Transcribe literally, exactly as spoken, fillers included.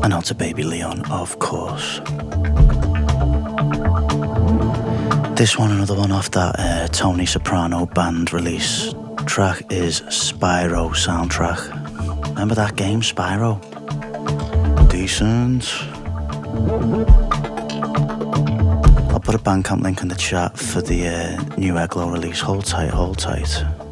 And out to Baby Leon, of course. This one, another one off that uh, Tony Soprano band release. Track is Spyro soundtrack. Remember that game, Spyro? Decent. I'll put a Bandcamp link in the chat for the uh, new Eglo release. Hold tight, hold tight.